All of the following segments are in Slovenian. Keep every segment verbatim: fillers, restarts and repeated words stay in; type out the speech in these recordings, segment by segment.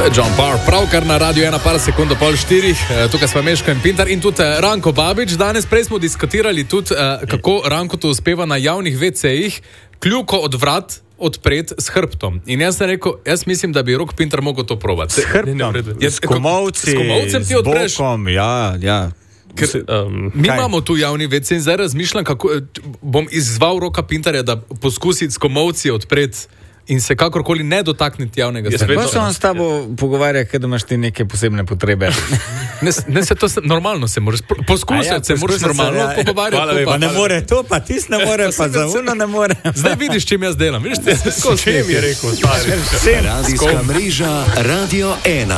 To je John Parr, pravkar na Radio ena, par sekund do pol štirih, tukaj smo Meško in Pintar in tudi Ranko Babič. Danes prej smo diskutirali tudi, kako Ranko to uspeva na javnih vecejih, kljuko od vrat odpret s hrbtom. In jaz sem rekel, jaz mislim, da bi Rok Pintar mogel to probati. S hrbtom, s komovci, s komovcem ti odpreš. S bokom, ja, ja. Ker, um, mi kaj? Imamo tu javni vece in zdaj razmišljam, kako bom izzval Roka Pintarja, da poskusi s komovci odpreti in se kakorkoli ne dotakniti javnega sektorja. Pa se on s tabo pogovarja, kada imaš ti neke posebne potrebe. ne, ne se to se, normalno se moraš poskusiti, ja, se moraš normalno ja, pogovarjati. Pa, pa ne more to, pa tis ne more, pa za uno ne more. Zdaj vidiš, čim jaz delam. Vidiš, te se s čim je rekel. Radijska mreža Radio ena.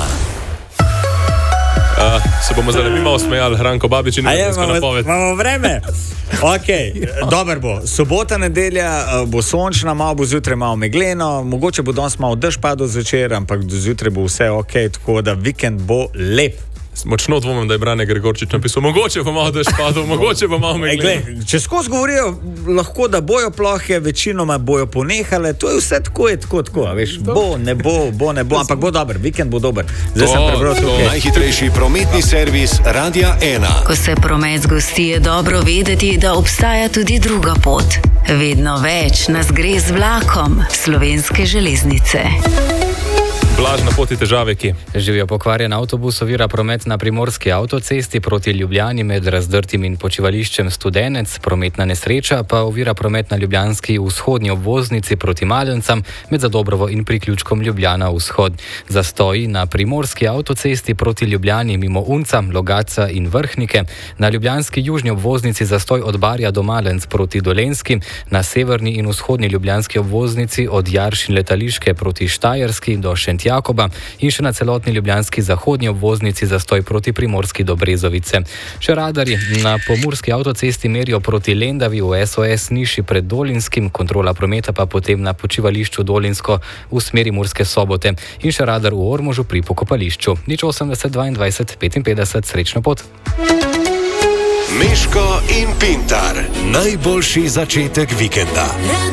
Uh, se bomo zdaj mi malo smejali, Ranko Babič in vremensko napoved. Imamo vreme? Ok, dober bo. Sobota, nedelja bo sončna, malo bo zjutraj malo megleno, mogoče bo danes malo dež padel zvečer, ampak do zjutraj bo vse ok, tako da vikend bo lep. Močno dvomim, da je Brane Gregorčič napisal, mogoče bo malo dež padel, mogoče bo malo megleno. Ej, gled, če skozi govorijo, lahko da bojo plohe, večinoma bojo ponehale, to je vse tako, je tako, tako, veš, bo, ne bo, bo, ne bo, ampak bo dober, vikend bo dober. Zdaj sem prebral tukaj. Najhitrejši prometni servis Radia ena. Ko se promet zgosti, je dobro vedeti, da obstaja tudi druga pot. Vedno več nas gre z vlakom Slovenske železnice. Blaž na poti težave, ki? Živijo pokvarjen avtobus ovira promet na primorski avtocesti proti Ljubljani med Razdrtim in počivališčem Studenec. Prometna nesreča pa ovira promet na ljubljanski vzhodni obvoznici proti Malencam med Zadobrovo in priključkom Ljubljana vzhod. Zastoji na primorski avtocesti proti Ljubljani mimo Unca, Logatca in Vrhnike. Na ljubljanski južni obvoznici zastoj od Barja do Malenc proti Dolenjski. Na severni in vzhodni ljubljanski obvoznici od Jaršin letališke proti Štajerski do Šentjana Jakoba in še na celotni ljubljanski zahodnji obvoznici zastoj proti Primorski do Brezovice. Še radarji na pomurski avtocesti merijo proti Lendavi v S O S Niši pred Dolinskim, kontrola prometa pa potem na počivališču Dolinsko v smeri Murske Sobote in še radar v Ormožu pri pokopališču. Nič osemdeset dvaindvajset petinpetdeset, srečno pot. Meško in Pintar, najboljši začetek vikenda.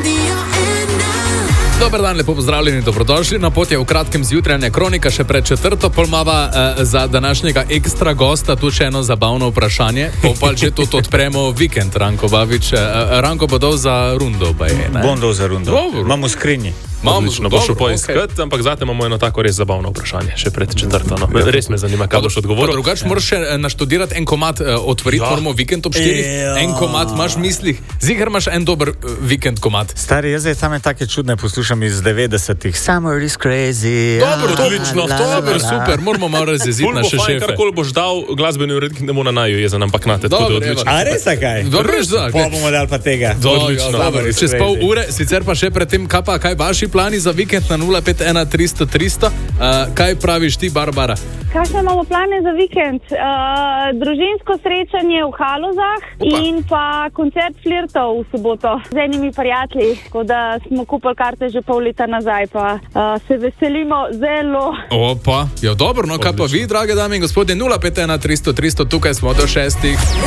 Dober dan, lepo pozdravljeni, dobrodošli. Na poti je v kratkem zjutrajne kronika, še pred četrto polmava eh, za današnjega ekstra gosta, tu še eno zabavno vprašanje. Pa že tudi odpremo vikend, Ranko Babič. Eh, Ranko bo dol za rundo, pa je, ne? Bom dol za rundo. Dobro. Imamo skrinji. Odlično, boš šel poiskat, okay. Ampak zate imamo eno tako res zabavno vprašanje, še pred četrto. No. Res me zanima, kaj boš odgovoril. Drugač ja. Moraš še naštudirati en komad, uh, otvoriti ja. Moramo vikend ob štirih. Ja. En komad imaš v mislih, ziher imaš en dober uh, vikend komad. Stari, jaz zdaj same take čudne poslušam iz devetdesetih. Summer is crazy. Dobro, odlično. Super, super, moramo malo razjeziti naše šefe. Karkoli boš dal glasbeni urednik, ne bo na naju jezen, ampak nate, tako da odlično. A res takaj? Dobro, da. Pa bomo dal pa tega. Čez pol ure, sicer pa še pred tem, kaj pa, kaj vaši plani za vikend na nula pet ena tristo tristo. Uh, kaj praviš ti, Barbara? Kakšne imamo plane za vikend? Uh, družinsko srečanje v Halozah Opa. In pa koncert flirtov v soboto z enimi prijatelji, tako da smo kupili karte že pol leta nazaj, pa uh, se veselimo zelo. Opa, ja dobro, no kaj pa vi, drage dame in gospodje, nula pet ena tristo tristo, tukaj smo do šestih.